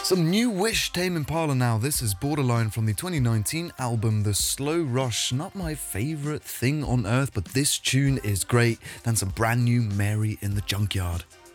Some new Wish Tame Impala now. This is Borderline from the 2019 album The Slow Rush. Not my favourite thing on earth, but this tune is great. Then some brand new Mary in the Junkyard.